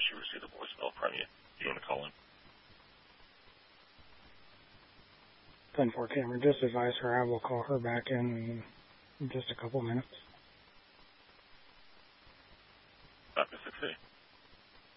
she received a voicemail from you. Do you want to call in? 10-4 Cameron, just advise her I will call her back in just a couple minutes.